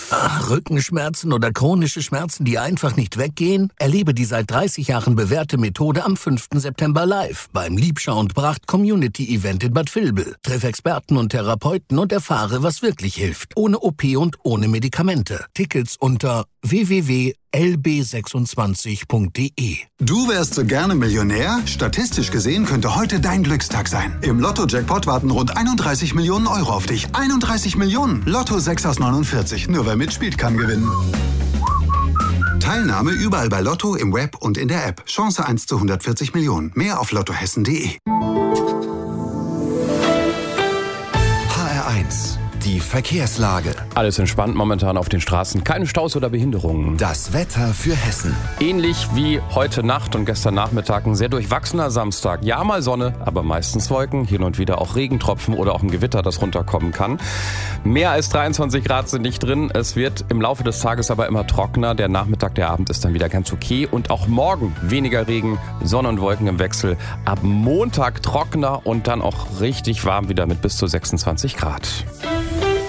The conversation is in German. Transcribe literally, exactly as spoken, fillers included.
Ach, Rückenschmerzen oder chronische Schmerzen, die einfach nicht weggehen? Erlebe die seit dreißig Jahren bewährte Methode am fünften September live beim Liebschau und Bracht Community Event in Bad Vilbel. Treff Experten und Therapeuten und erfahre, was wirklich hilft. Ohne O P und ohne Medikamente. Tickets unter w w w punkt l b sechsundzwanzig punkt d e. Du wärst so gerne Millionär? Statistisch gesehen könnte heute dein Glückstag sein. Im Lotto-Jackpot warten rund einunddreißig Millionen Euro auf dich. einunddreißig Millionen! Lotto sechs aus neunundvierzig. Nur wer mitspielt, kann gewinnen. Teilnahme überall bei Lotto, im Web und in der App. Chance eins zu hundertvierzig Millionen. Mehr auf lottohessen punkt d e. H R eins. Die Verkehrslage. Alles entspannt momentan auf den Straßen. Keine Staus oder Behinderungen. Das Wetter für Hessen. Ähnlich wie heute Nacht und gestern Nachmittag ein sehr durchwachsener Samstag. Ja, mal Sonne, aber meistens Wolken. Hin und wieder auch Regentropfen oder auch ein Gewitter, das runterkommen kann. Mehr als dreiundzwanzig Grad sind nicht drin. Es wird im Laufe des Tages aber immer trockener. Der Nachmittag, der Abend ist dann wieder ganz okay. Und auch morgen weniger Regen, Sonne und Wolken im Wechsel. Ab Montag trockener und dann auch richtig warm wieder mit bis zu sechsundzwanzig Grad.